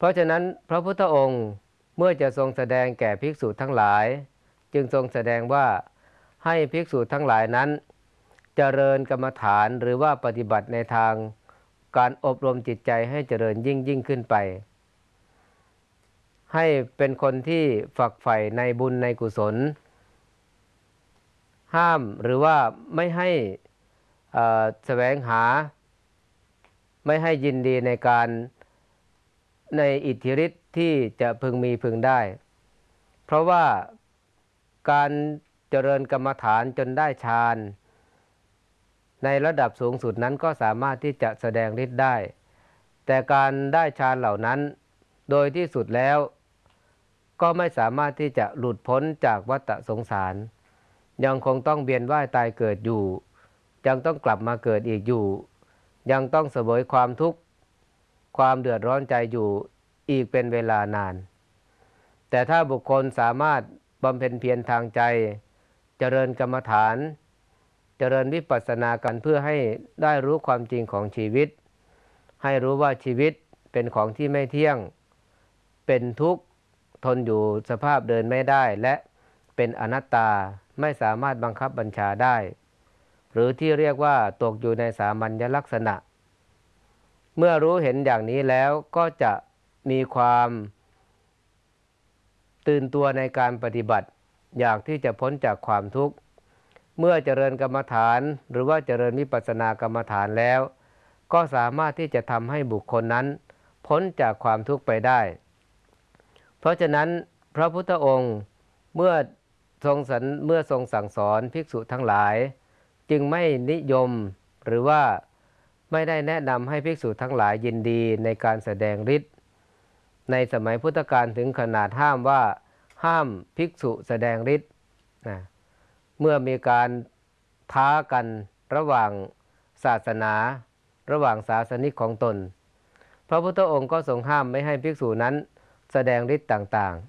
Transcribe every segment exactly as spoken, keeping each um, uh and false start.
ราะฉะนั้นพระพุทธองค์เมื่อจะทรงแสดงแก่ภิกษุทั้งหลายจึงทรงแสดงว่าให้ภิกษุทั้งหลายนั้นเจริญกรรมฐานหรือว่าปฏิบัติในทางการอบรมจิตใจให้เจริญยิ่งยิ่งขึ้นไปให้เป็นคนที่ฝักใฝ่ในบุญในกุศลห้ามหรือว่าไม่ให้แสวงหาไม่ให้ยินดีในการในอิทธิฤทธิ์ที่จะพึงมีพึงได้เพราะว่าการเจริญกรรมฐานจนได้ฌานในระดับสูงสุดนั้นก็สามารถที่จะแสดงฤทธิ์ได้แต่การได้ฌานเหล่านั้นโดยที่สุดแล้วก็ไม่สามารถที่จะหลุดพ้นจากวัฏสงสารยังคงต้องเวียนว่ายตายเกิดอยู่ยังต้องกลับมาเกิดอีกอยู่ยังต้องเสวยความทุกข์ความเดือดร้อนใจอยู่อีกเป็นเวลานานแต่ถ้าบุคคลสามารถบำเพ็ญเพียรทางใจเจริญกรรมฐานเจริญวิปัสสนากันเพื่อให้ได้รู้ความจริงของชีวิตให้รู้ว่าชีวิตเป็นของที่ไม่เที่ยงเป็นทุกข์ทนอยู่สภาพเดินไม่ได้และเป็นอนัตตาไม่สามารถบังคับบัญชาได้หรือที่เรียกว่าตกอยู่ในสามัญลักษณะเมื่อรู้เห็นอย่างนี้แล้วก็จะมีความตื่นตัวในการปฏิบัติอยากที่จะพ้นจากความทุกข์เมื่อเจริญกรรมฐานหรือว่าเจริญวิปัสสนากรรมฐานแล้วก็สามารถที่จะทำให้บุคคลนั้นพ้นจากความทุกข์ไปได้เพราะฉะนั้นพระพุทธองค์เมื่อทรงสันเมื่อทรงสั่งสอนภิกษุทั้งหลายจึงไม่นิยมหรือว่าไม่ได้แนะนำให้ภิกษุทั้งหลายยินดีในการแสดงฤทธิ์ในสมัยพุทธกาลถึงขนาดห้ามว่าห้ามภิกษุแสดงฤทธิ์นะเมื่อมีการท้ากันระหว่างศาสนาระหว่างศาสนิกของตนพระพุทธองค์ก็ทรงห้ามไม่ให้ภิกษุนั้นแสดงฤทธิ์ต่าง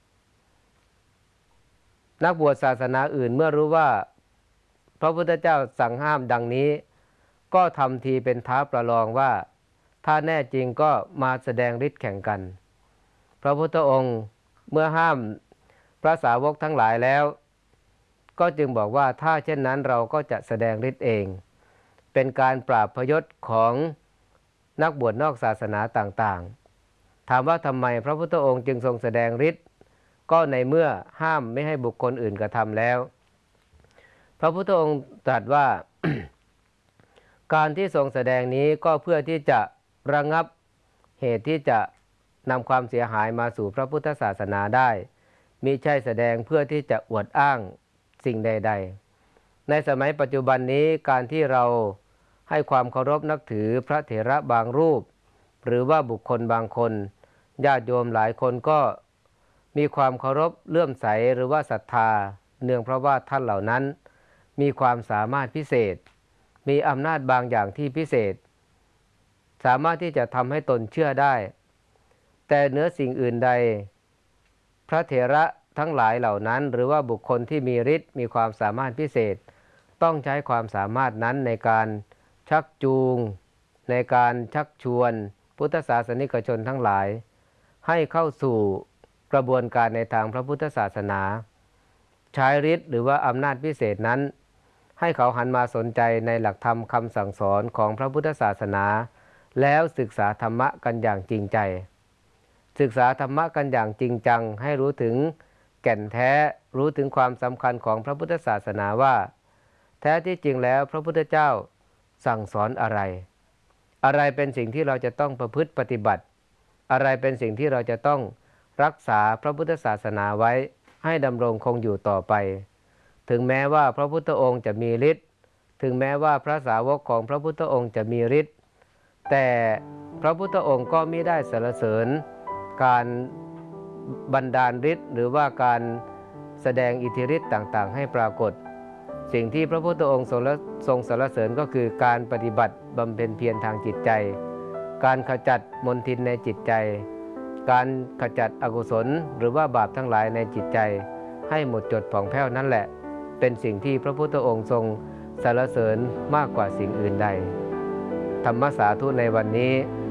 ๆนักบวชศาสนาอื่นเมื่อรู้ว่าพระพุทธเจ้าสั่งห้ามดังนี้ก็ทำทีเป็นท้าประลองว่าถ้าแน่จริงก็มาแสดงฤทธิ์แข่งกันพระพุทธองค์เมื่อห้ามพระสาวกทั้งหลายแล้วก็จึงบอกว่าถ้าเช่นนั้นเราก็จะแสดงฤทธิ์เองเป็นการปราบพยศของนักบวชนอกศาสนาต่างๆถามว่าทำไมพระพุทธองค์จึงทรงแสดงฤทธิ์ก็ในเมื่อห้ามไม่ให้บุคคลอื่นกระทำแล้วพระพุทธองค์ตรัสว่า การที่ทรงแสดงนี้ก็เพื่อที่จะระงับเหตุที่จะนำความเสียหายมาสู่พระพุทธศาสนาได้มิใช่แสดงเพื่อที่จะอวดอ้างสิ่งใดๆในสมัยปัจจุบันนี้การที่เราให้ความเคารพนับถือพระเถระบางรูปหรือว่าบุคคลบางคนญาติโยมหลายคนก็มีความเคารพเลื่อมใสหรือว่าศรัทธาเนื่องเพราะว่าท่านเหล่านั้นมีความสามารถพิเศษมีอำนาจบางอย่างที่พิเศษสามารถที่จะทำให้ตนเชื่อได้แต่เหนือสิ่งอื่นใดพระเถระทั้งหลายเหล่านั้นหรือว่าบุคคลที่มีฤทธิ์มีความสามารถพิเศษต้องใช้ความสามารถนั้นในการชักจูงในการชักชวนพุทธศาสนิกชนทั้งหลายให้เข้าสู่กระบวนการในทางพระพุทธศาสนาใช้ฤทธิ์หรือว่าอำนาจพิเศษนั้นให้เขาหันมาสนใจในหลักธรรมคำสั่งสอนของพระพุทธศาสนาแล้วศึกษาธรรมะกันอย่างจริงใจศึกษาธรรมะกันอย่างจริงจังให้รู้ถึงแก่นแท้รู้ถึงความสำคัญของพระพุทธศาสนาว่าแท้ที่จริงแล้วพระพุทธเจ้าสั่งสอนอะไรอะไรเป็นสิ่งที่เราจะต้องประพฤติปฏิบัติอะไรเป็นสิ่งที่เราจะต้องรักษาพระพุทธศาสนาไว้ให้ดำรงคงอยู่ต่อไปถึงแม้ว่าพระพุทธองค์จะมีฤทธิ์ถึงแม้ว่าพระสาวกของพระพุทธองค์จะมีฤทธิ์แต่พระพุทธองค์ก็มิได้สรรเสริญการบันดาลฤทธิ์หรือว่าการแสดงอิทธิฤทธิ์ต่างๆให้ปรากฏสิ่งที่พระพุทธองค์ทรงสรรเสริญก็คือการปฏิบัติบำเพ็ญเพียรทางจิตใจการขจัดมลทินในจิตใจการขจัดอกุศลหรือว่าบาปทั้งหลายในจิตใจให้หมดจดผ่องแผ้วนั่นแหละเป็นสิ่งที่พระพุทธองค์ทรงสรรเสริญมากกว่าสิ่งอื่นใดธรรมสาธุในวันนี้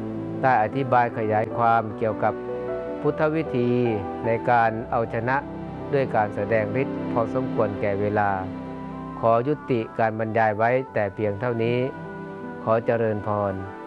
ได้อธิบายขยายความเกี่ยวกับพุทธวิธีในการเอาชนะด้วยการแสดงฤทธิ์พอสมควรแก่เวลาขอยุติการบรรยายไว้แต่เพียงเท่านี้ขอเจริญพร